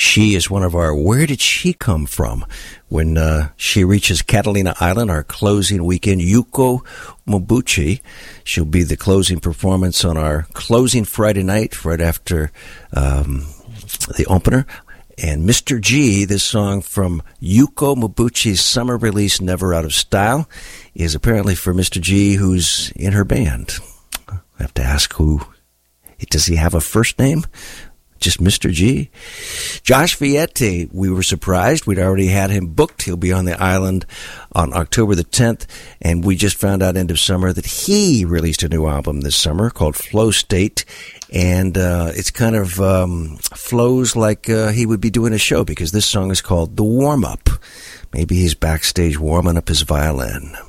She is one of our Where Did She Come From? When she reaches Catalina Island, our closing weekend, Yuko Mobuchi. She'll be the closing performance on our closing Friday night, right after the opener. And Mr. G, this song from Yuko Mobuchi's summer release, Never Out of Style, is apparently for Mr. G, who's in her band. I have to ask who. Does he have a first name? Just Mr. G? Josh Vietti, we were surprised. We'd already had him booked. He'll be on the island on October the 10th, and we just found out end of summer that he released a new album this summer called Flow State, and it's kind of flows like he would be doing a show, because this song is called The Warm-Up. Maybe he's backstage warming up his violin.